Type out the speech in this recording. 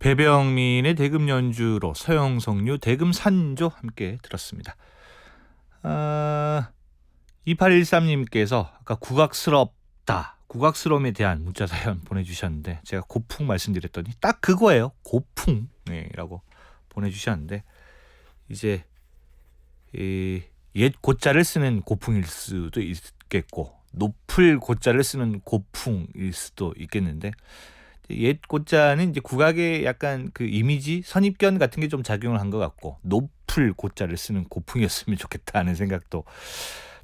배병민의 대금 연주로 서영석류 대금 산조 함께 들었습니다. 2813님께서 아까 국악스러움에 대한 문자 사연 보내주셨는데 제가 고풍 말씀드렸더니 딱 그거예요. 고풍이라고 보내주셨는데 이제 옛 고자를 쓰는 고풍일 수도 있겠고 높을 고자를 쓰는 고풍일 수도 있겠는데 옛 고자는 이제 국악에 약간 그 이미지 선입견 같은 게 좀 작용을 한 것 같고 높을 고자를 쓰는 고풍이었으면 좋겠다는 생각도